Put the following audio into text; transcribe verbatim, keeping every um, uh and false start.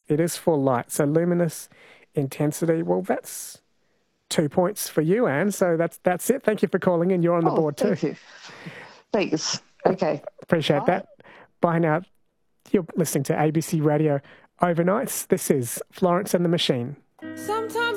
It is for light. So luminous intensity, well, that's two points for you, Anne. So that's that's it. Thank you for calling in. You're on the Oh, board too. thank you. Thanks. Okay. Appreciate Bye. that. Bye now. You're listening to A B C Radio Overnights. This is Florence and the Machine. Sometimes